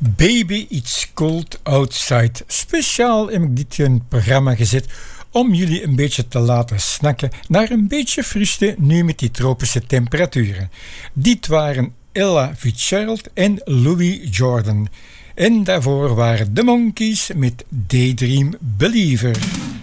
Baby It's Cold Outside. Speciaal heb ik dit in het programma gezet om jullie een beetje te laten snakken naar een beetje friste nu met die tropische temperaturen. Dit waren Ella Fitzgerald en Louis Jordan. En daarvoor waren de Monkees met Daydream Believer.